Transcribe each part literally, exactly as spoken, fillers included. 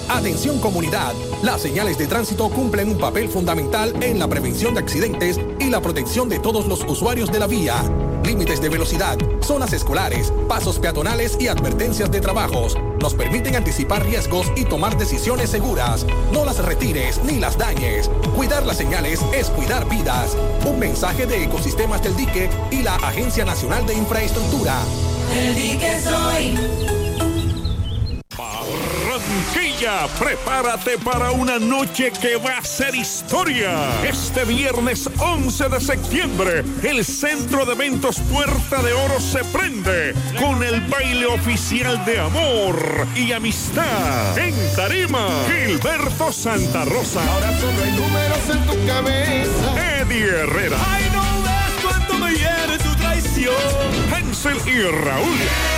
Atención comunidad, las señales de tránsito cumplen un papel fundamental en la prevención de accidentes y la protección de todos los usuarios de la vía. Límites de velocidad, zonas escolares, pasos peatonales y advertencias de trabajos nos permiten anticipar riesgos y tomar decisiones seguras. No las retires ni las dañes. Cuidar las señales es cuidar vidas. Un mensaje de Ecosistemas del Dique y la Agencia Nacional de Infraestructura. El Dique soy. Barranquilla, prepárate para una noche que va a ser historia. Este viernes once de septiembre, el Centro de Eventos Puerta de Oro se prende con el baile oficial de amor y amistad. En tarima, Gilberto Santa Rosa. Ahora solo hay números en tu cabeza. Eddie Herrera. Ay, no ves cuánto me hiere tu traición. Hansel y Raúl.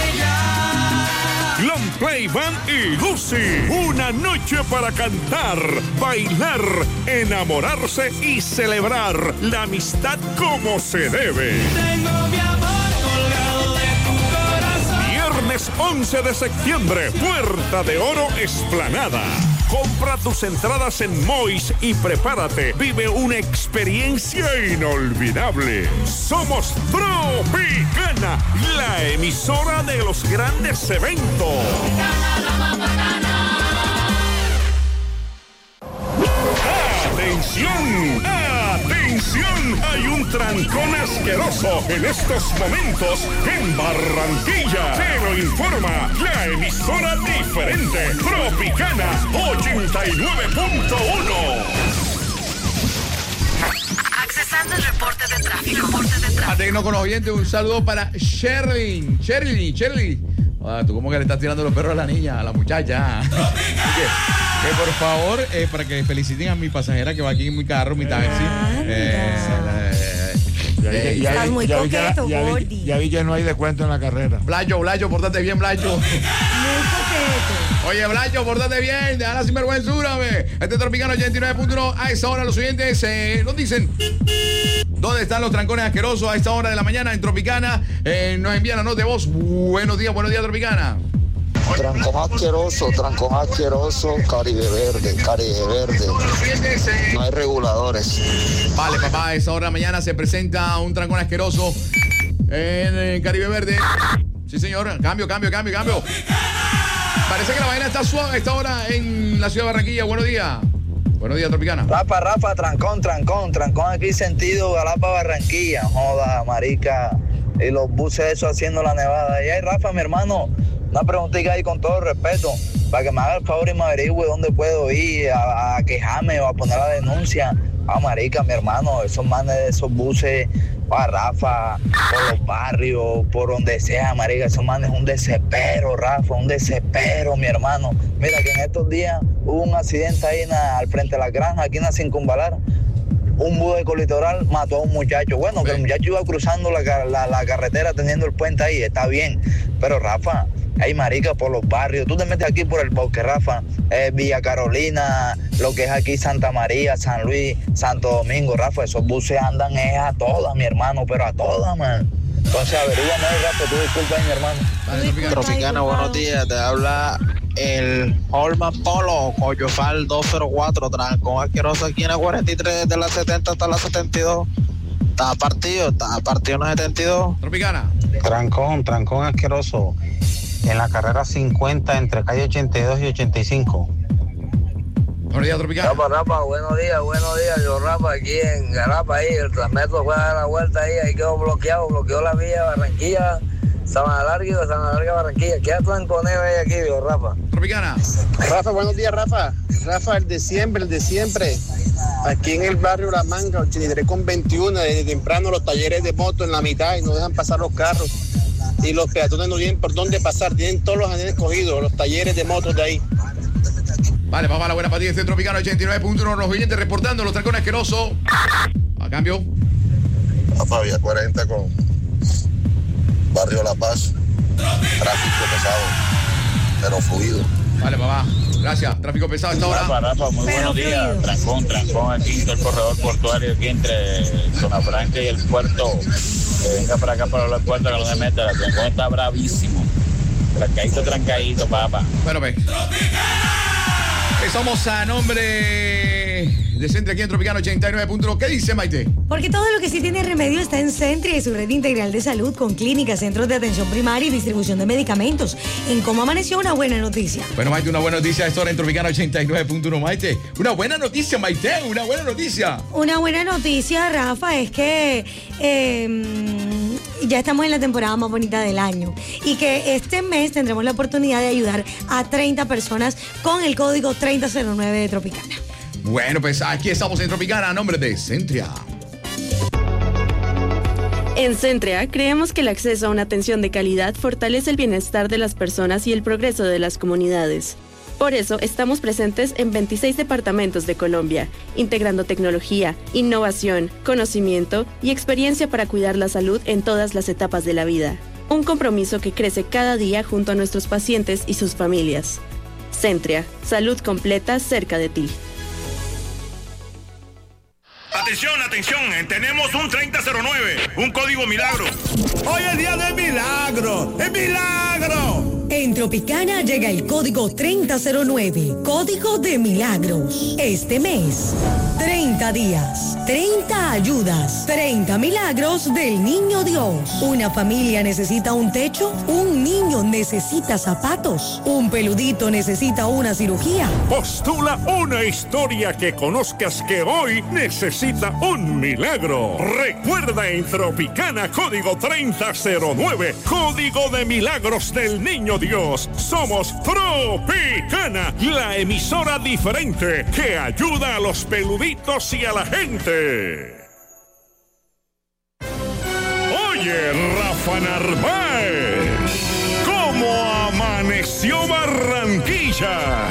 Long Play Band y Lucy. Una noche para cantar, bailar, enamorarse y celebrar la amistad como se debe. Tengo mi amor colgado de tu corazón. Viernes once de septiembre, Puerta de Oro Explanada. Compra tus entradas en Mois y prepárate. Vive una experiencia inolvidable. Somos Tropicana, la emisora de los grandes eventos. ¡Atención! ¡Atención! Hay un trancón asqueroso en estos momentos en Barranquilla. Te lo informa la emisora diferente, Tropicana ochenta y nueve punto uno. Accesando el reporte de tráfico. Reporte de tráfico. Atención con los oyentes, un saludo para Sherlyn. Sherlyn, Sherlyn. Ah, tú como que le estás tirando los perros a la niña, a la muchacha. Que, que por favor, eh, para que feliciten a mi pasajera que va aquí en mi carro, mi taxi. Eh, eh, eh, ya, Estás muy ya, coqueto, ya, ya, ya, ya vi que no hay descuento en la carrera. Blayo, Blayo, pórtate bien, Blayo. Muy coqueto. Oye, Blayo, pórtate bien, deja la sinvergüenzura, ve. Este Tropicano ochenta y nueve punto uno, a esta hora los oyentes eh, nos dicen dónde están los trancones asquerosos a esta hora de la mañana en Tropicana. Eh, nos envían la nota de voz. Buenos días, buenos días, Tropicana. Trancón asqueroso, trancón asqueroso, Caribe Verde, Caribe Verde. No hay reguladores. Vale, papá, a esa hora de la mañana se presenta un trancón asqueroso en el Caribe Verde. Sí, señor. Cambio, cambio, cambio, cambio. Parece que la vaina está suave a esta hora en la ciudad de Barranquilla. Buenos días. Buenos días, Tropicana. Rafa, Rafa, trancón, trancón, trancón aquí sentido Galapa, Barranquilla. Joda, marica. Y los buses eso haciendo la nevada. Y ahí, Rafa, mi hermano, una preguntita ahí con todo respeto, para que me haga el favor y me averigüe dónde puedo ir a, a quejarme o a poner la denuncia. Ah, marica, mi hermano, esos manes de esos buses, a Rafa, por los barrios, por donde sea, marica, esos manes es un desespero, Rafa, un desespero, mi hermano. Mira que en estos días hubo un accidente ahí na, al frente de la granja, aquí en la Circunvalar. Un bus de colitoral mató a un muchacho. Bueno, que el muchacho iba cruzando la, la, la carretera teniendo el puente ahí, está bien. Pero Rafa, hay marica por los barrios. Tú te metes aquí por el bosque, Rafa. Eh, Villa Carolina, lo que es aquí Santa María, San Luis, Santo Domingo, Rafa. Esos buses andan es a todas, mi hermano, pero a todas, man. Entonces averígame, Rafa, tú disculpa, mi hermano. Tropicana, buenos días. Te habla el Holman Polo, Coyofal dos cero cuatro, trancón asqueroso aquí en la cuarenta y tres, de la setenta hasta la setenta y dos. Está partido, está partido en la setenta y dos. Tropicana. Trancón, trancón asqueroso en la carrera cincuenta entre calle ochenta y dos y ochenta y cinco. Buenos días, Tropicana. Rafa, Rafa, buenos días, buenos días. Yo, Rafa, aquí en Garapa, ahí, el Transmetro fue a dar la vuelta ahí, ahí quedó bloqueado, bloqueó la vía Barranquilla, Sabana Larga, Sabana Larga, Barranquilla. Queda tranconeo ahí aquí, yo, Rafa. Tropicana. Rafa, buenos días, Rafa. Rafa, el de siempre, el de siempre. Aquí en el barrio La Manga, ochenta y tres con veintiuno, desde temprano los talleres de moto en la mitad y no dejan pasar los carros. Y los peatones no tienen por dónde pasar, tienen todos los andenes cogidos, los talleres de motos de ahí. Vale, vamos a la buena partida de este Tropicano ochenta y nueve punto uno, los oyentes reportando los trancones asquerosos. A cambio. Rafa, vía cuarenta con Barrio La Paz, tráfico pesado, pero fluido. Vale, papá, gracias. Tráfico pesado a esta hora. Rafa, Rafa, muy buenos días. Trancón, trancón aquí en el corredor portuario, aquí entre Zona Franca y el puerto. Que venga para acá para el puerto, que no se meta. El trancón está bravísimo. Trancadito, trancadito, papá. Bueno, ve. Estamos a nombre de Centria aquí en Tropicana ochenta y nueve punto uno. ¿Qué dice Maite? Porque todo lo que sí tiene remedio está en Centria y su red integral de salud con clínicas, centros de atención primaria y distribución de medicamentos. En Cómo Amaneció, una buena noticia. Bueno, Maite, una buena noticia a esta hora en Tropicana ochenta y nueve punto uno. Maite, una buena noticia, Maite, una buena noticia. Una buena noticia, Rafa, es que eh, ya estamos en la temporada más bonita del año y que este mes tendremos la oportunidad de ayudar a treinta personas con el código treinta cero nueve de Tropicana. Bueno, pues aquí estamos en Tropicana a nombre de Centria. En Centria creemos que el acceso a una atención de calidad fortalece el bienestar de las personas y el progreso de las comunidades. Por eso estamos presentes en veintiséis departamentos de Colombia, integrando tecnología, innovación, conocimiento y experiencia para cuidar la salud en todas las etapas de la vida. Un compromiso que crece cada día junto a nuestros pacientes y sus familias. Centria, salud completa cerca de ti. Atención, atención, tenemos un treinta cero nueve, un código milagro. Hoy es día de milagro, ¡es milagro! En Tropicana llega el código treinta cero nueve, código de milagros. Este mes, treinta días, treinta ayudas, treinta milagros del Niño Dios. Una familia necesita un techo, un niño necesita zapatos, un peludito necesita una cirugía. Postula una historia que conozcas que hoy necesita un milagro. Recuerda en Tropicana, código treinta cero nueve, código de milagros del Niño Dios. Somos Tropicana, la emisora diferente que ayuda a los peluditos y a la gente. Oye, Rafa Narváez, ¿cómo amaneció Barranquilla?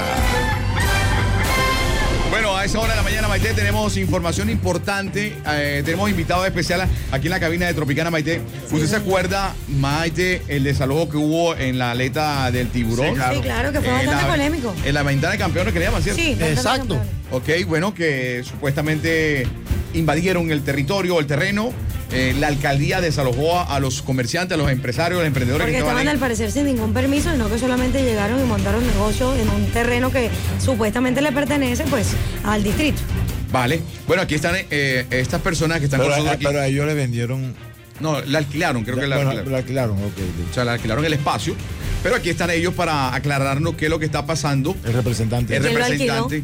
Bueno, a esa hora de la mañana, Maite, tenemos información importante. Eh, tenemos invitado especial aquí en la cabina de Tropicana, Maite. ¿Usted se acuerda, Maite, el desalojo que hubo en la aleta del Tiburón? Sí, claro, sí, claro que fue eh, bastante la, polémico. En la ventana de campeones que le llaman, ¿cierto? Sí, exacto. Ok, bueno, que supuestamente invadieron el territorio, el terreno. Eh, la alcaldía desalojó a, a los comerciantes, a los empresarios, a los emprendedores. Porque que estaban estaban ahí. Al parecer sin ningún permiso, no que solamente llegaron y montaron negocio en un terreno que supuestamente le pertenece pues al distrito. Vale, bueno, aquí están eh, estas personas que están pero, con nosotros aquí. Pero a ellos le vendieron... No, la alquilaron, creo la, que la bueno, alquilaron. La alquilaron, ok. O sea, la alquilaron el espacio, pero aquí están ellos para aclararnos qué es lo que está pasando. El representante. El representante.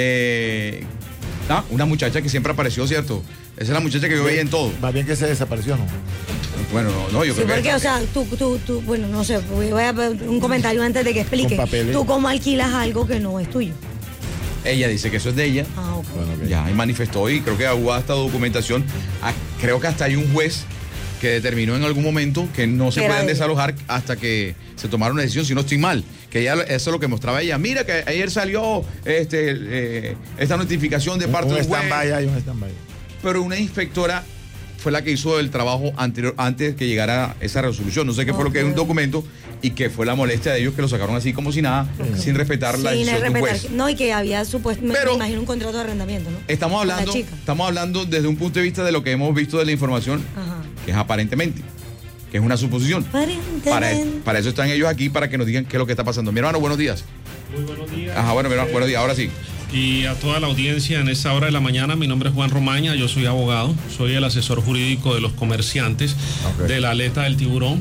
Eh, ah, una muchacha que siempre apareció, ¿cierto? Esa es la muchacha que yo veía en todo. Va bien que se desapareció, ¿no? Bueno, no, no yo sí, creo porque, que... o sea, tú, tú, tú, bueno, no sé, voy a ver un comentario antes de que explique. Tú cómo alquilas algo que no es tuyo. Ella dice que eso es de ella. Ah, ok. Bueno, okay. Ya, y manifestó y creo que hubo hasta documentación. Ah, creo que hasta hay un juez que determinó en algún momento que no se pueden desalojar hasta que se tomara una decisión, si no estoy mal. Que ella, eso es lo que mostraba ella. Mira que ayer salió este, eh, esta notificación de parte un, un del juez. Stand-by hay un stand-by. Pero una inspectora fue la que hizo el trabajo anterior, antes que llegara esa resolución. No sé qué okay. fue lo que es un documento y que fue la molestia de ellos que lo sacaron así como si nada, okay. sin respetar sin la decisión de un juez. No, y que había supuesto, me, me imagino un contrato de arrendamiento, ¿no? Estamos hablando, estamos hablando desde un punto de vista de lo que hemos visto de la información, Ajá. que es aparentemente, que es una suposición. Para, para eso están ellos aquí, para que nos digan qué es lo que está pasando. Mi hermano, buenos días. Muy buenos días. Ajá, bueno, mi hermano, buenos días, ahora sí. Y a toda la audiencia en esta hora de la mañana, mi nombre es Juan Romaña, yo soy abogado, soy el asesor jurídico de los comerciantes okay. de la aleta del Tiburón.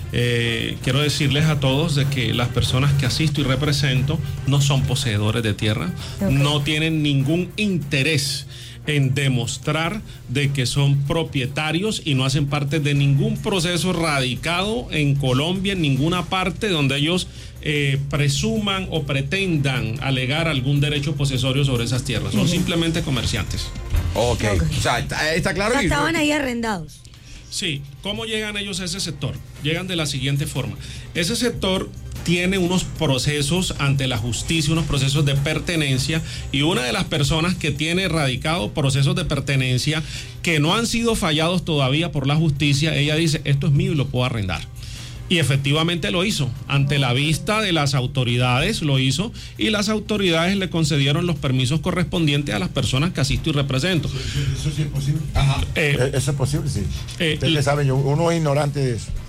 Eh, quiero decirles a todos de que las personas que asisto y represento no son poseedores de tierra, okay. no tienen ningún interés en demostrar de que son propietarios y no hacen parte de ningún proceso radicado en Colombia, en ninguna parte donde ellos eh, presuman o pretendan alegar algún derecho posesorio sobre esas tierras. Son uh-huh. simplemente comerciantes. Ok, okay. O sea, está, está claro. O sea, estaban ahí arrendados. Sí, ¿cómo llegan ellos a ese sector? Llegan de la siguiente forma. Ese sector tiene unos procesos ante la justicia, unos procesos de pertenencia, y una de las personas que tiene radicado procesos de pertenencia que no han sido fallados todavía por la justicia, ella dice, esto es mío y lo puedo arrendar. Y efectivamente lo hizo, ante la vista de las autoridades lo hizo, y las autoridades le concedieron los permisos correspondientes a las personas que asisto y represento. Eso, eso sí es posible. Ajá. Eh, eso es posible, sí. Eh, Ustedes saben, uno es ignorante de eso.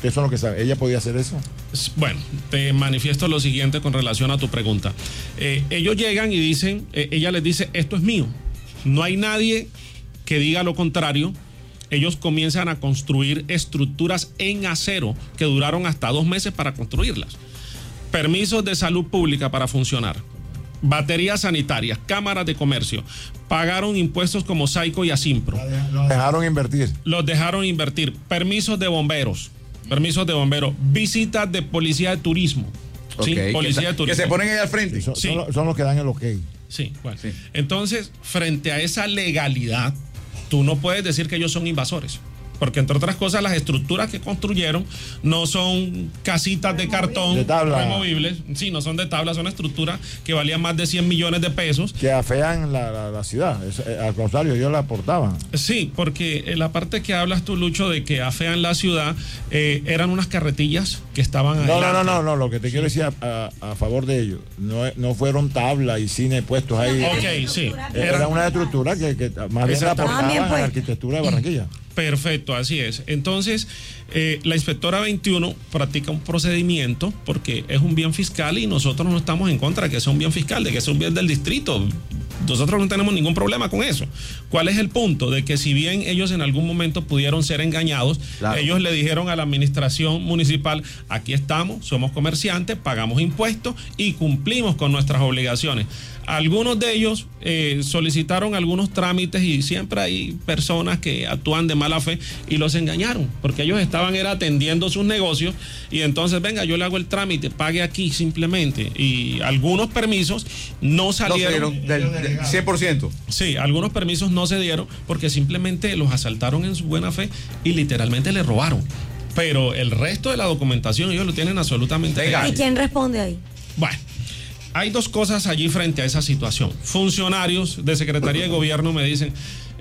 Ustedes son los que saben. ¿Ella podía hacer eso? Bueno, te manifiesto lo siguiente con relación a tu pregunta. Eh, ellos llegan y dicen, eh, ella les dice, esto es mío. No hay nadie que diga lo contrario. Ellos comienzan a construir estructuras en acero que duraron hasta dos meses para construirlas. Permisos de salud pública para funcionar. Baterías sanitarias, cámaras de comercio. Pagaron impuestos como Saico y Asimpro. Los dejaron invertir. Los dejaron invertir. Permisos de bomberos. Permisos de bomberos. Visitas de policía de turismo. Okay. ¿Sí? Policía que, de turismo. Que se ponen ahí al frente. Sí, son, sí. son, son los que dan el ok. Sí, bueno. Sí. Entonces, frente a esa legalidad, tú no puedes decir que ellos son invasores. Porque, entre otras cosas, las estructuras que construyeron no son casitas de cartón de tabla. removibles. Sí, no son de tabla, son estructuras que valían más de cien millones de pesos. Que afean la, la, la ciudad. Es, eh, al contrario, ellos la aportaban. Sí, porque en la parte que hablas tú, Lucho, de que afean la ciudad, eh, eran unas carretillas que estaban No, adelante. no, no, no, no, lo que te sí. quiero decir a, a, a favor de ellos, no, no fueron tablas y cine puestos ahí. Ok, sí. Era, era una estructura que, que más bien la aportaban Ah, bien, pues. a la arquitectura de Barranquilla. Perfecto, así es. Entonces, eh, la inspectora veintiuno practica un procedimiento porque es un bien fiscal y nosotros no estamos en contra de que sea un bien fiscal, de que sea un bien del distrito. Nosotros no tenemos ningún problema con eso. ¿Cuál es el punto? De que si bien ellos en algún momento pudieron ser engañados, claro. ellos le dijeron a la administración municipal, aquí estamos, somos comerciantes, pagamos impuestos y cumplimos con nuestras obligaciones. Algunos de ellos eh, solicitaron algunos trámites y siempre hay personas que actúan de mala fe y los engañaron, porque ellos estaban era atendiendo sus negocios y entonces, venga, yo le hago el trámite, pague aquí simplemente. Y algunos permisos no salieron. No, del, del cien por ciento. Sí, algunos permisos no se dieron porque simplemente los asaltaron en su buena fe y literalmente le robaron. Pero el resto de la documentación ellos lo tienen absolutamente legal. ¿Y quién responde ahí? Bueno. Hay dos cosas allí frente a esa situación. Funcionarios de Secretaría de Gobierno me dicen,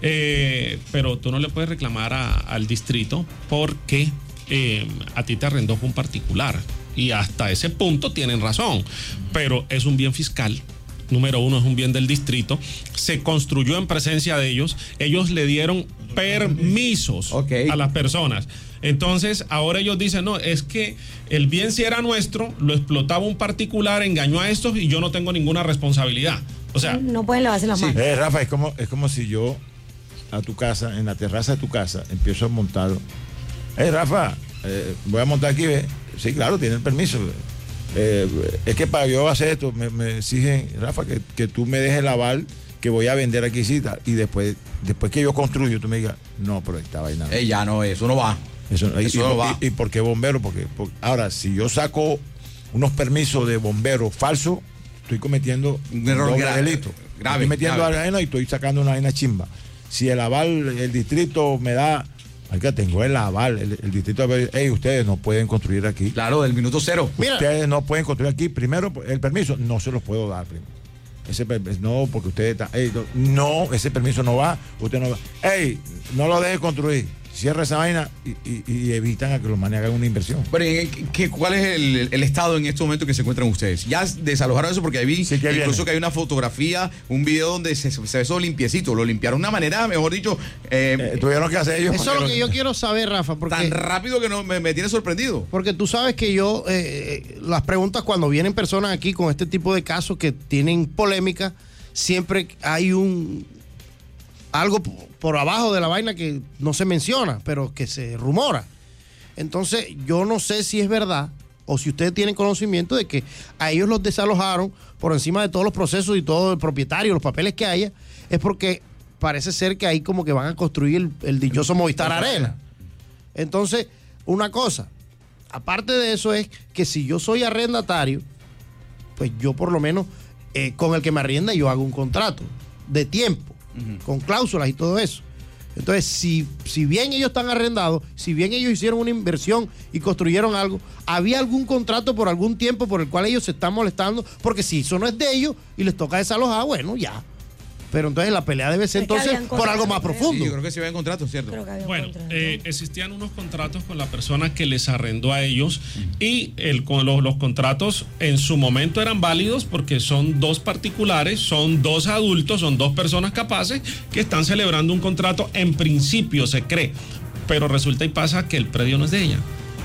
eh, pero tú no le puedes reclamar a, al distrito porque eh, a ti te arrendó un particular. Y hasta ese punto tienen razón. Pero es un bien fiscal. Número uno, es un bien del distrito. Se construyó en presencia de ellos. Ellos le dieron permisos okay. a las personas. Entonces, ahora ellos dicen, no, es que el bien si era nuestro, lo explotaba un particular, engañó a estos y yo no tengo ninguna responsabilidad. O sea... No pueden lavarse las manos. Sí. Eh, Rafa, es como, es como si yo a tu casa, en la terraza de tu casa, empiezo a montar. Eh, Rafa, eh, voy a montar aquí, ¿ve? Sí, claro, tiene el permiso. Eh, es que para yo hacer esto, me, me exigen, Rafa, que, que tú me dejes el aval que voy a vender aquí, sí, y después, después que yo construyo, tú me digas, no, pero esta vaina. Eh, ya no, eso no va. Eso, eso y, no y, va. Y, y por qué bombero? Porque, porque ahora, si yo saco unos permisos de bombero falsos, estoy cometiendo un error grave, delito. Grave. Estoy metiendo grave. arena y estoy sacando una vaina chimba. Si el aval, el distrito me da, que tengo el aval, el, el distrito, hey, ustedes no pueden construir aquí. Claro, del minuto cero. Ustedes Mira. no pueden construir aquí. Primero, el permiso no se los puedo dar primero. Ese permiso, no, porque ustedes están, hey, no, ese permiso no va, usted no va. Hey, no lo deje construir. Cierra esa vaina y, y, y evitan a que los manes hagan una inversión. Bueno, ¿qué, ¿cuál es el, el estado en este momento que se encuentran ustedes? Ya desalojaron eso porque ahí vi sí que incluso viene. que hay una fotografía, un video donde se, se ve eso limpiecito. Lo limpiaron de una manera, mejor dicho. Eh, eh, tuvieron que hacer ellos. Eso es lo que yo quiero saber, Rafa. Porque, tan rápido que no, me, me tiene sorprendido. Porque tú sabes que yo, eh, las preguntas cuando vienen personas aquí con este tipo de casos que tienen polémica, siempre hay un algo por abajo de la vaina que no se menciona, pero que se rumora. Entonces, yo no sé si es verdad o si ustedes tienen conocimiento de que a ellos los desalojaron por encima de todos los procesos y todo el propietario, los papeles que haya, es porque parece ser que ahí como que van a construir el, el dichoso Movistar Arena. Entonces, una cosa, aparte de eso es que si yo soy arrendatario, pues yo por lo menos eh, con el que me arrienda yo hago un contrato de tiempo. Uh-huh. Con cláusulas y todo eso. Entonces, si, si bien ellos están arrendados, si bien ellos hicieron una inversión y construyeron algo, había algún contrato por algún tiempo por el cual ellos se están molestando, porque si eso no es de ellos y les toca desalojar, bueno, ya. Pero entonces la pelea debe ser entonces por algo más profundo. Sí, yo creo que sí había contratos, ¿cierto? Bueno, eh, existían unos contratos con la persona que les arrendó a ellos uh-huh. y el, con los, los contratos en su momento eran válidos porque son dos particulares, son dos adultos, son dos personas capaces que están celebrando un contrato, en principio se cree, pero resulta y pasa que el predio no es de ella.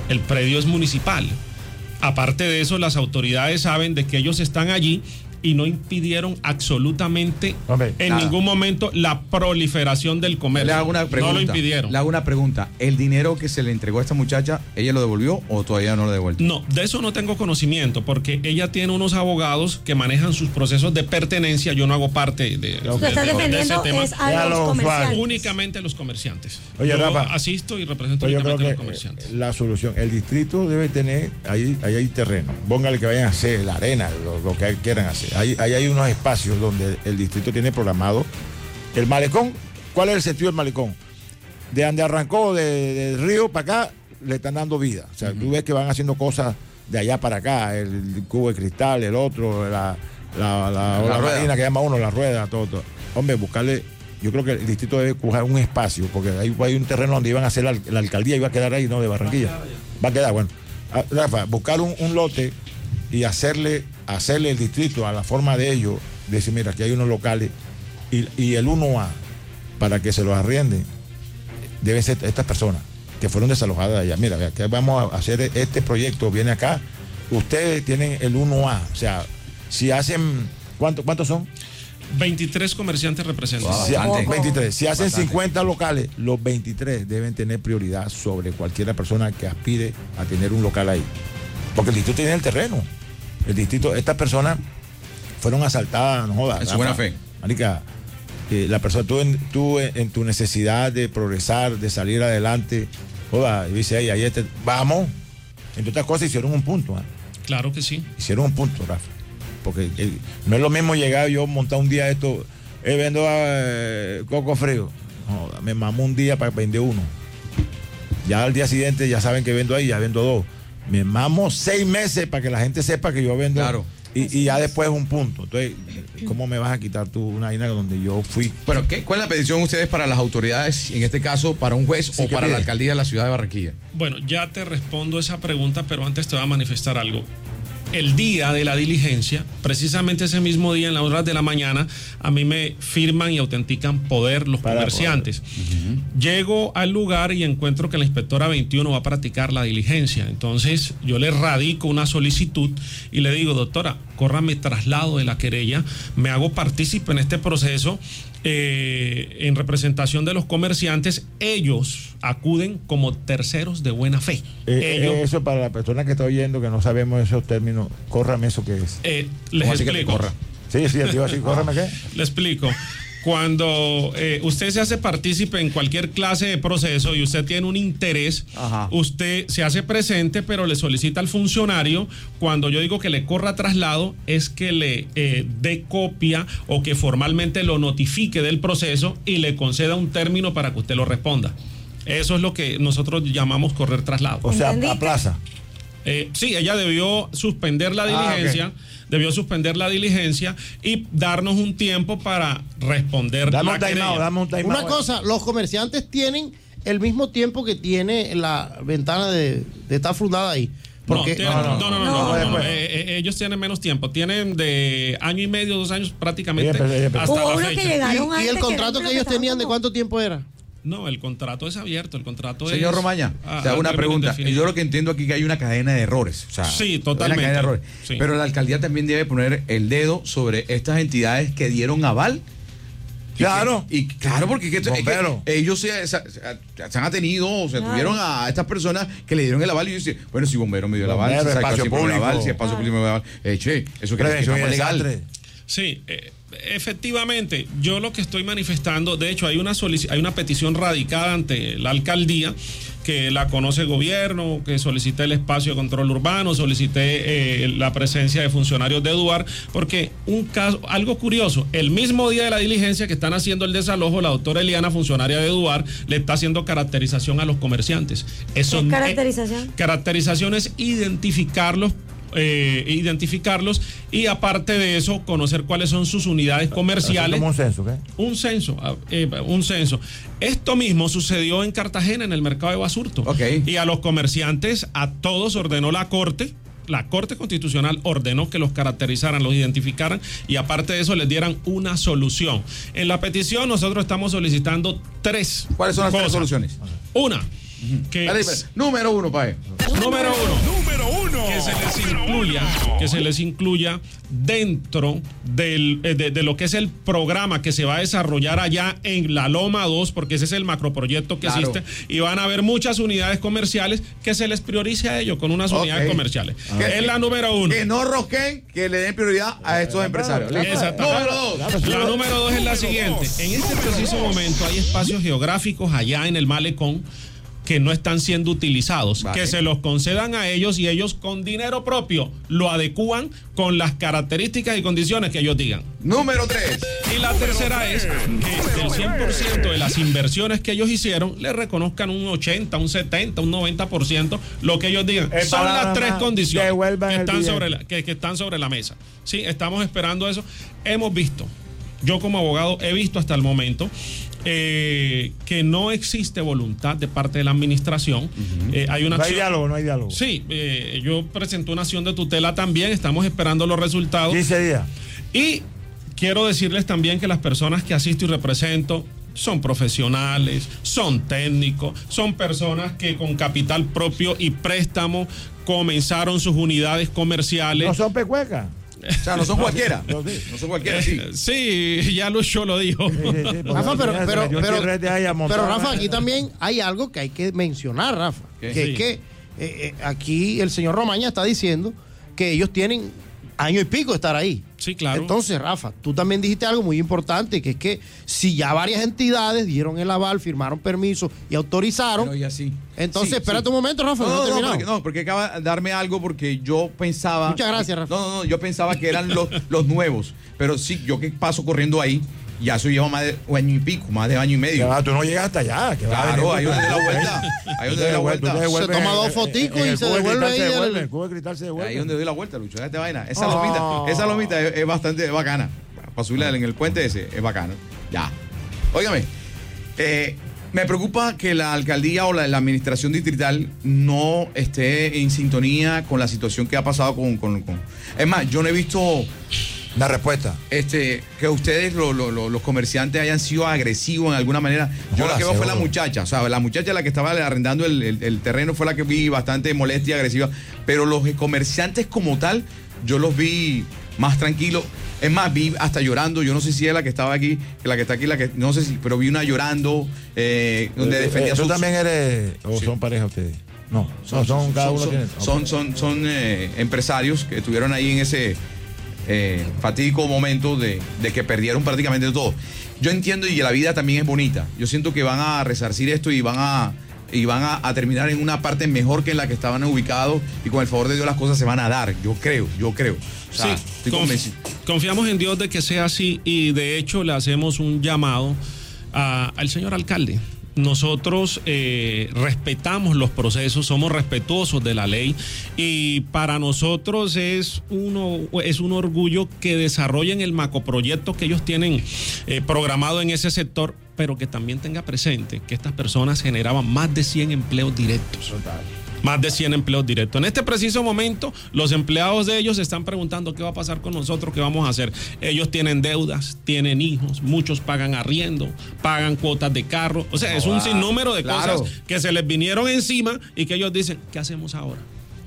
el predio es municipal. Aparte de eso, las autoridades saben de que ellos están allí y no impidieron absolutamente Hombre, en nada. ningún momento la proliferación del comercio. Le hago una pregunta, no lo impidieron. Le hago una pregunta. ¿El dinero que se le entregó a esta muchacha, ella lo devolvió o todavía no lo devuelve? No, de eso no tengo conocimiento porque ella tiene unos abogados que manejan sus procesos de pertenencia. Yo no hago parte de, Lo que está defendiendo es a los comerciantes. Únicamente a los comerciantes. Oye, yo Rafa, asisto y represento yo únicamente creo a que los comerciantes. La solución, el distrito debe tener, ahí, ahí hay terreno. Póngale que vayan a hacer la arena, lo, lo que quieran hacer. Ahí, ahí hay unos espacios donde el distrito tiene programado el malecón. ¿Cuál es el sentido del malecón? De donde arrancó de, del río para acá, le están dando vida. O sea, uh-huh. tú ves que van haciendo cosas de allá para acá, el cubo de cristal, el otro, la, la, la, la, la marina que llama uno, la rueda, todo, todo. Hombre, buscarle, yo creo que el distrito debe coger un espacio, porque hay, hay un terreno donde iban a hacer la, la alcaldía, iba a quedar ahí, ¿no? De Barranquilla. Va a quedar, bueno. Rafa, buscar un, un lote y hacerle, hacerle el distrito a la forma de ellos, decir, mira, aquí hay unos locales y, y el uno A, para que se los arrienden, deben ser estas personas que fueron desalojadas de allá. Mira, que vamos a hacer este proyecto, viene acá, ustedes tienen el uno A, o sea, si hacen, ¿cuánto, ¿cuántos son? veintitrés comerciantes representados. Wow, si, veintitrés. Si hacen bastante. cincuenta locales, los veintitrés deben tener prioridad sobre cualquier persona que aspire a tener un local ahí. Porque el distrito tiene el terreno. El distrito, estas personas fueron asaltadas, no jodas. En su buena fe. Marica, eh, la persona, tú, en, tú en, en tu necesidad de progresar, de salir adelante, joda, y dice, ahí, ahí este, vamos. Entre otras cosas, hicieron un punto. ¿eh? Claro que sí. Hicieron un punto, Rafa. Porque eh, no es lo mismo llegar yo montar un día esto, eh, vendo eh, coco frío. Joda, me mamó un día para vender uno. Ya al día siguiente ya saben que vendo ahí, ya vendo dos. Me mamo seis meses para que la gente sepa que yo vendo. Claro. Y, y ya después un punto. Entonces, ¿cómo me vas a quitar tú una vaina donde yo fui? Bueno, ¿qué, ¿cuál es la petición de ustedes para las autoridades, en este caso, para un juez sí, o para pide? la alcaldía de la ciudad de Barranquilla? Bueno, ya te respondo esa pregunta, pero antes te voy a manifestar algo. El día de la diligencia, precisamente ese mismo día, en las horas de la mañana, a mí me firman y autentican poder los Para comerciantes. Poder. Uh-huh. Llego al lugar y encuentro que la inspectora veintiuno va a practicar la diligencia. Entonces, yo le radico una solicitud y le digo, doctora, córrame traslado de la querella, me hago partícipe en este proceso. Eh, en representación de los comerciantes, ellos acuden como terceros de buena fe. Eh, ellos, eso para la persona que está oyendo, que no sabemos esos términos, córrame eso que es. Eh, les explico. Corra? Sí, sí, tío, así, córrame qué. Le explico. Cuando eh, usted se hace partícipe en cualquier clase de proceso y usted tiene un interés, Ajá. usted se hace presente, pero le solicita al funcionario, cuando yo digo que le corra traslado, es que le eh, dé copia o que formalmente lo notifique del proceso y le conceda un término para que usted lo responda. Eso es lo que nosotros llamamos correr traslado. O sea, a plaza. Eh, sí, ella debió suspender la diligencia, ah, okay. debió suspender la diligencia y darnos un tiempo para responder dame la querella. Out, dame un time Una out. cosa, los comerciantes tienen el mismo tiempo que tiene la ventana de, de estar fundada ahí. Porque, no, tienen, no, no, no, no, no, no, no, no, no. Eh, eh, ellos tienen menos tiempo, tienen de año y medio, dos años prácticamente sí, pero, pero, hasta Hubo la fecha. Que ¿Y, y el contrato que, que ellos tenían de cuánto tiempo era? No, el contrato es abierto, el contrato Señor es... Romaña, a, te hago una pregunta. Yo lo que entiendo aquí que hay una cadena de errores. O sea, sí, totalmente. Una cadena de errores. Sí. Pero la alcaldía también debe poner el dedo sobre estas entidades que dieron aval. Claro. Y, que, y claro, porque que, es que ellos se, se, se han atenido, o sea, claro. tuvieron a estas personas que le dieron el aval y dicen, bueno, si Bombero me dio el aval, Bombero, si espacio público, el aval, si espacio público me dio el aval, eh, che, eso que es legal. Sí, eh, efectivamente, yo lo que estoy manifestando, de hecho hay una solic- hay una petición radicada ante la alcaldía que la conoce el gobierno, que solicité el espacio de control urbano, solicité eh, la presencia de funcionarios de Eduard, porque un caso, algo curioso, el mismo día de la diligencia que están haciendo el desalojo, la doctora Eliana, funcionaria de Eduard, le está haciendo caracterización a los comerciantes. Eso, ¿Qué caracterización? Eh, caracterización es identificarlos Eh, identificarlos y aparte de eso conocer cuáles son sus unidades comerciales. Como un censo, ¿qué? Un censo, eh, un censo. Esto mismo sucedió en Cartagena en el mercado de Basurto. Okay. Y a los comerciantes, a todos ordenó la Corte. La Corte Constitucional ordenó que los caracterizaran, los identificaran y aparte de eso les dieran una solución. En la petición nosotros estamos solicitando tres. ¿Cuáles son las cosas. tres soluciones? Una. Que Dale, número uno, Pae. Número uno. Número uno. Que se les incluya, que se les incluya dentro del, de, de lo que es el programa que se va a desarrollar allá en la Loma dos, porque ese es el macroproyecto que Claro. existe, y van a haber muchas unidades comerciales que se les priorice a ellos con unas Ok. unidades comerciales. Que- Es la número uno. Que no rosquen, que le den prioridad a estos empresarios. Exacto. Número dos. La número dos es la siguiente. En este preciso momento hay espacios geográficos allá en el malecón que no están siendo utilizados, Vale. que se los concedan a ellos y ellos con dinero propio lo adecúan con las características y condiciones que ellos digan. Número tres. Y la tercera es que del cien por ciento de las inversiones que ellos hicieron, le reconozcan un ochenta, un setenta, un noventa por ciento, lo que ellos digan. En Son las palabras tres más, condiciones devuelvan que el están, dinero. sobre la, que, que están sobre la mesa. Sí, estamos esperando eso. Hemos visto, yo como abogado he visto hasta el momento eh, que no existe voluntad de parte de la administración. Eh, hay una No hay acción- diálogo, no hay diálogo. Sí, eh, yo presenté una acción de tutela también, estamos esperando los resultados. quince días. Y quiero decirles también que las personas que asisto y represento son profesionales, son técnicos, son personas que con capital propio y préstamo comenzaron sus unidades comerciales. No son pecuecas. O sea, no son cualquiera. No son cualquiera, sí. Sí, ya Lucho lo dijo. Rafa, pero, pero, Se metió un pero, tirrete ahí a montar. pero, Rafa, aquí también hay algo que hay que mencionar, Rafa. ¿Qué? Que Sí. es que eh, eh, aquí el señor Romaña está diciendo que ellos tienen año y pico de estar ahí. Sí, claro. Entonces, Rafa, tú también dijiste algo muy importante, que es que si ya varias entidades dieron el aval, firmaron permiso y autorizaron, Pero y así. entonces, Sí, espérate sí. un momento, Rafa, No, no, no, he no, terminado. porque, no, porque acaba de darme algo porque yo pensaba. Muchas gracias, Rafa. No, no, no, yo pensaba que eran los, los nuevos. Pero sí, yo que paso corriendo ahí, ya eso lleva más de un año y pico, más de año y medio. Que va, tú no llegas hasta allá. Que va a Claro, venir ahí por- donde da la vuelta. Ahí donde da la vuelta. Se toma dos foticos en y el se cubo de devuelve cristal ahí se el- devuelve, el cubo de cristal se devuelve. Ahí donde doy la vuelta, Lucho. Esta vaina. Esa Oh. lomita, esa lomita es, es bastante bacana. Para subirla en el puente ese, es bacano. Ya. Óigame, eh, me preocupa que la alcaldía o la, la administración distrital no esté en sintonía con la situación que ha pasado con. con, con- Es más, yo no he visto. La respuesta. Este, que ustedes, lo- lo- lo- los comerciantes, hayan sido agresivos en alguna manera. Yo Joda, lo que veo fue la seguro. muchacha. O sea, la muchacha la que estaba arrendando el, el- el terreno fue la que vi bastante molesta y agresiva. Pero los comerciantes como tal, yo los vi más tranquilos. Es más, vi hasta llorando. Yo no sé si es la que estaba aquí, que la que está aquí, la que no sé si, pero vi una llorando eh, donde Eh, defendía ¿Tú sus- también eres o son pareja ustedes? No, son, son, cada uno son, tiene. son, son, son, eh, empresarios que estuvieron ahí en ese eh, fatídico momento de, de que perdieron prácticamente todo. Yo entiendo y la vida también es bonita. Yo siento que van a resarcir esto y van a y van a, a terminar en una parte mejor que en la que estaban ubicados y con el favor de Dios las cosas se van a dar. Yo creo, yo creo. O sea, Sí, estoy conf- convencido. confiamos en Dios de que sea así y de hecho le hacemos un llamado a- al señor alcalde. Nosotros eh, respetamos los procesos, somos respetuosos de la ley y para nosotros es, uno, es un orgullo que desarrollen el macroproyecto que ellos tienen eh, programado en ese sector, pero que también tenga presente que estas personas generaban más de cien empleos directos. Más de cien empleos directos. En este preciso momento, los empleados de ellos se están preguntando qué va a pasar con nosotros, qué vamos a hacer. Ellos tienen deudas, tienen hijos, muchos pagan arriendo, pagan cuotas de carro. O sea, es un Ah, sinnúmero de claro. cosas que se les vinieron encima y que ellos dicen, ¿qué hacemos ahora?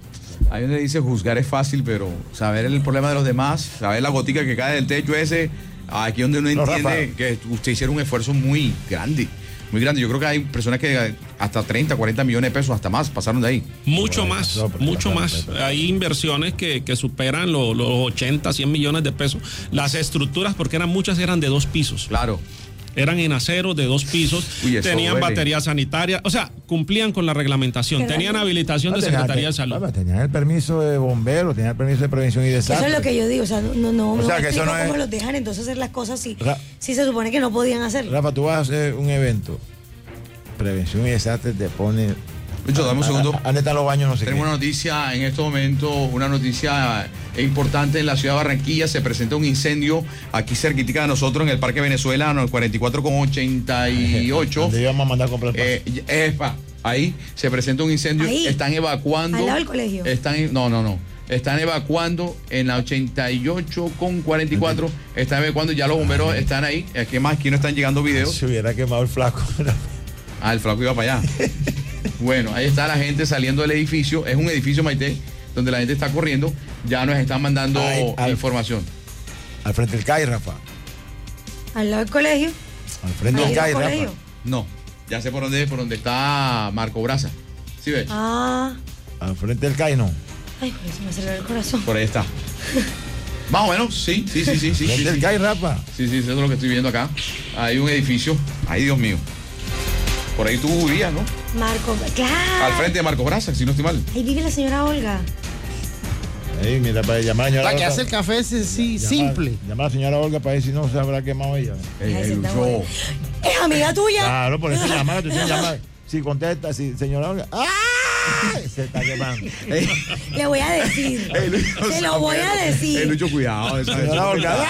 Ahí donde dice juzgar es fácil, pero saber el problema de los demás, saber la gotica que cae del techo ese, aquí donde uno No, entiende Rafa. que usted hicieron un esfuerzo muy grande, muy grande. Yo creo que hay personas que hasta treinta, cuarenta millones de pesos, hasta más, pasaron de ahí. Mucho más, no, pero mucho espera, más. espera, espera. Hay inversiones que, que superan lo- los ochenta, cien millones de pesos. Las estructuras, porque eran muchas, eran de dos pisos. Claro. Eran en acero de dos pisos, Uy, eso tenían duele. batería sanitaria, o sea, cumplían con la reglamentación, Claro. tenían habilitación de Ah, tenía- Secretaría de Salud. Rafa, Tenían el permiso de bombero, tenían el permiso de prevención y Eso desastre. es lo que yo digo, o sea, no, no, O no sea, me que eso explico no es- cómo los dejan entonces hacer las cosas si, Ra- si se supone que no podían hacerlo. Rafa, tú vas a hacer un evento, prevención y desastre te pone. Lucho, dame un segundo. ¿Dónde están los baños? No sé qué. Tenemos una noticia en este momento, una noticia importante en la ciudad de Barranquilla. Se presenta un incendio aquí cerquitica de nosotros en el Parque Venezuela, en el cuarenta y cuatro con ochenta y ocho. Donde íbamos a mandar a comprar pan. Eh, epa, ahí se presenta un incendio. Ahí. Están evacuando. Al lado del colegio. Están, no, no, no. Están evacuando en la ochenta y ocho con cuarenta y cuatro. Están evacuando, ya los bomberos están ahí. Aquí más, aquí no están llegando videos. Se hubiera quemado el flaco. Ah, el flaco iba para allá. Bueno, ahí está la gente saliendo del edificio. Es un edificio, Maite, donde la gente está corriendo. Ya nos están mandando Ay, al- información. Al frente del C A I, Rafa. Al lado del colegio. Al frente Ahí del C A I, el Rafa. colegio. No, ya sé por dónde, por dónde está Marco Brasa. ¿Sí ves? Ah. Al frente del C A I, no. Ay, joder, se me aceleró el corazón. Por ahí está. Más o menos, sí, sí, sí, sí. sí, Frente sí, del sí. C A I, Rafa. Sí, sí, eso es lo que estoy viendo acá. Hay un edificio. Ay, Dios mío. Por ahí tú vivías, ¿no? Marco, claro. Al frente de Marco Brasa, si no estoy mal. Ahí vive la señora Olga. Ey, mira, para llamar a la señora La que Olga. hace el café ese, sí, Llama- simple. Llama a la señora Olga para ver si no se habrá quemado ella. Ey, Ay, ey, se está Lucho. bueno. Es amiga tuya. Claro, por eso llama, tú tienes que llamar. Si contesta, si señora Olga. ¡Ah! Se está quemando. Ey, Le voy a decir. ey, Lucho, Te lo voy a decir. Ey, Lucho, cuidado. esa- Señora esa- Olga.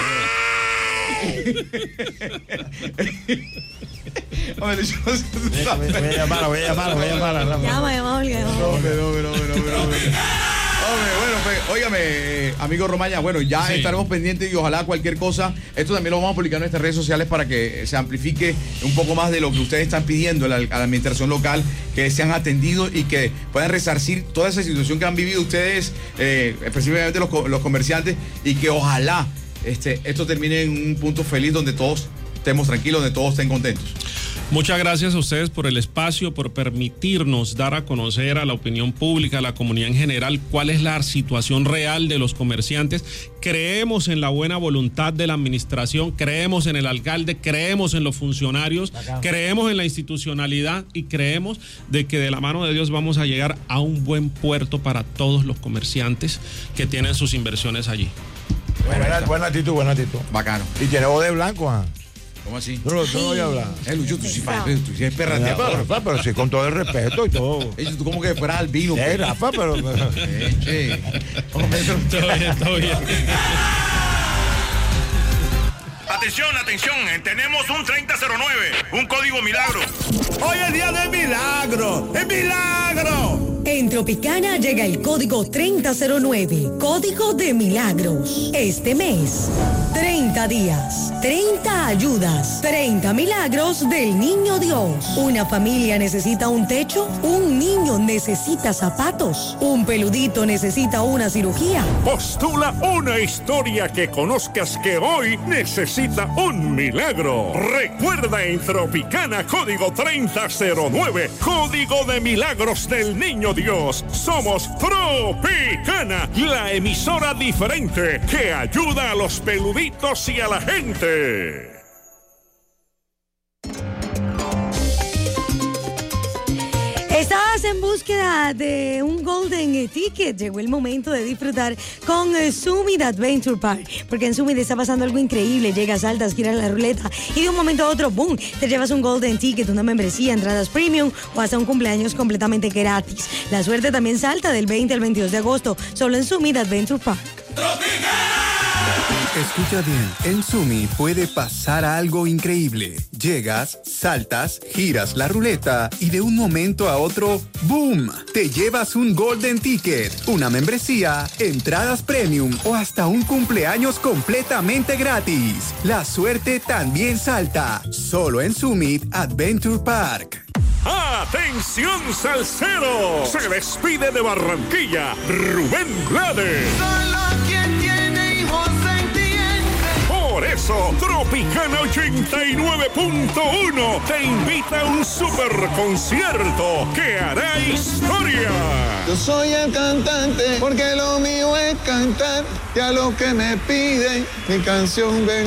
Hombre, Lucho, Voy a- voy a llamarla, voy a llamarla, voy a llamarla, Rafa. Llama, llama, Olga. llama. Hombre, hombre, hombre, hombre, hombre. Hombre, bueno, pues, óigame, eh, amigo Romaña, bueno, ya Sí. estaremos pendientes y ojalá cualquier cosa, esto también lo vamos a publicar en nuestras redes sociales para que se amplifique un poco más de lo que ustedes están pidiendo a la, a la administración local, que sean atendidos y que puedan resarcir toda esa situación que han vivido ustedes, eh, específicamente los, co- los comerciantes, y que ojalá este, esto termine en un punto feliz donde todos estemos tranquilos, donde todos estén contentos. Muchas gracias a ustedes por el espacio, por permitirnos dar a conocer a la opinión pública, a la comunidad en general, cuál es la situación real de los comerciantes. Creemos en la buena voluntad de la administración, creemos en el alcalde, creemos en los funcionarios, creemos en la institucionalidad y creemos de que de la mano de Dios vamos a llegar a un buen puerto para todos los comerciantes que tienen sus inversiones allí. Buena, buena actitud, buena actitud. Bacano. Y tiene voz de blanco, ¿ah? ¿Cómo así? Tú no, tú no voy a hablar. Eh, Lucho, tú sí, pa- tú sí eres Pero, perrateador. Rafa, pero sí, con todo el respeto y todo. Ey, tú como que fueras albino. Eh, pues. Rafa, pero. Eh, che. Hombre, pero- Todo bien, todo bien. Atención, atención, eh, tenemos un treinta cero nueve, un código milagro. Hoy es día de milagro, es milagro. En Tropicana llega el código treinta cero nueve, código de milagros. Este mes, treinta días, treinta ayudas, treinta milagros del Niño Dios. Una familia necesita un techo, un niño necesita zapatos, un peludito necesita una cirugía. Postula una historia que conozcas que hoy necesita un milagro. Recuerda en Tropicana código treinta cero nueve, código de milagros del Niño Dios. Somos Tropicana, la emisora diferente que ayuda a los peluditos y a la gente. Estabas en búsqueda de un Golden Ticket. Llegó el momento de disfrutar con eh, Summit Adventure Park. Porque en Summit está pasando algo increíble. Llegas, saltas, giras la ruleta y de un momento a otro, ¡boom!, te llevas un Golden Ticket, una membresía, entradas premium o hasta un cumpleaños completamente gratis. La suerte también salta del veinte al veintidós de agosto, solo en Summit Adventure Park. Escucha bien, en Sumi puede pasar algo increíble. Llegas, saltas, giras la ruleta y de un momento a otro, ¡boom!, te llevas un Golden Ticket, una membresía, entradas premium o hasta un cumpleaños completamente gratis. La suerte también salta, solo en Summit Adventure Park. ¡Atención, salsero! Se despide de Barranquilla, Rubén Blades. Solo quien tiene hijos entiende. Por eso, Tropicana ochenta y nueve punto uno te invita a un super concierto que hará historia. Yo soy el cantante porque lo mío es cantar y a lo que me piden mi canción ven